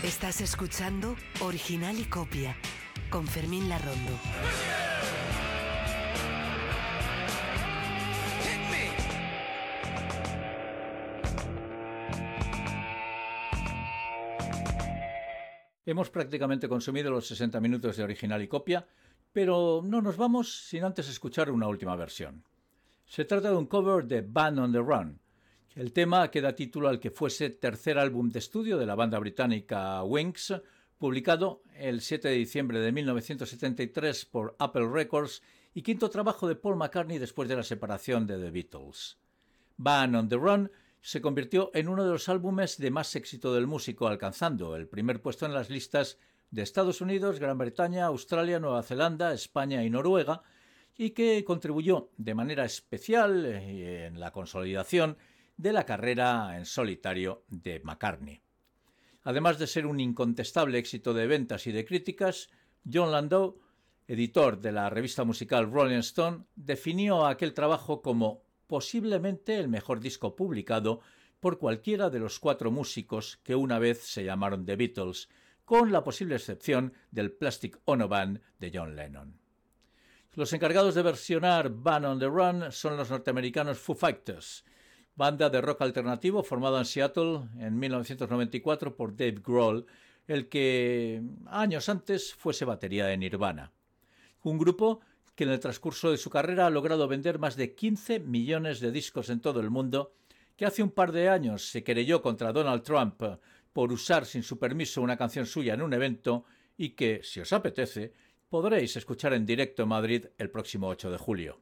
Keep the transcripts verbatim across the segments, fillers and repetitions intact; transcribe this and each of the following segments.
Estás escuchando Original y Copia con Fermín Larrondo. Hemos prácticamente consumido los sesenta minutos de Original y Copia, pero no nos vamos sin antes escuchar una última versión. Se trata de un cover de Band on the Run, el tema que da título al que fuese tercer álbum de estudio de la banda británica Wings, publicado el siete de diciembre de mil novecientos setenta y tres por Apple Records y quinto trabajo de Paul McCartney después de la separación de The Beatles. Band on the Run se convirtió en uno de los álbumes de más éxito del músico, alcanzando el primer puesto en las listas de Estados Unidos, Gran Bretaña, Australia, Nueva Zelanda, España y Noruega, y que contribuyó de manera especial en la consolidación de la carrera en solitario de McCartney. Además de ser un incontestable éxito de ventas y de críticas, Jon Landau, editor de la revista musical Rolling Stone, definió aquel trabajo como posiblemente el mejor disco publicado por cualquiera de los cuatro músicos que una vez se llamaron The Beatles, con la posible excepción del Plastic Ono Band de John Lennon. Los encargados de versionar Band on the Run son los norteamericanos Foo Fighters, banda de rock alternativo formada en Seattle en mil novecientos noventa y cuatro por Dave Grohl, el que años antes fuese batería de Nirvana. Un grupo que en el transcurso de su carrera ha logrado vender más de quince millones de discos en todo el mundo, que hace un par de años se querelló contra Donald Trump por usar sin su permiso una canción suya en un evento y que, si os apetece, podréis escuchar en directo en Madrid el próximo ocho de julio.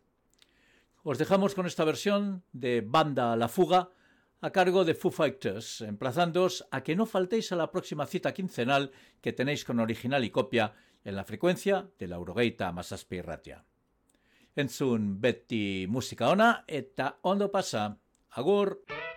Os dejamos con esta versión de Banda a la Fuga a cargo de Foo Fighters, emplazándoos a que no faltéis a la próxima cita quincenal que tenéis con Original y Copia en la frecuencia de la Laurogeita Mazazpi Irratia. Entzun beti musika ona eta ondo pasa. Agur!